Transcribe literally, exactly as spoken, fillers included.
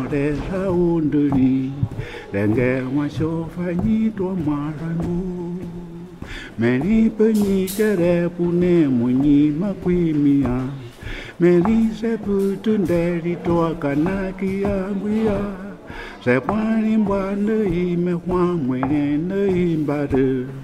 Resa unduri, renge masofa ni to marangu. Meni penyi kere pune munyi makwimia. Meni se putunderi to akanaki anguia. Se pwani mbwane ime kwa mwene imbade.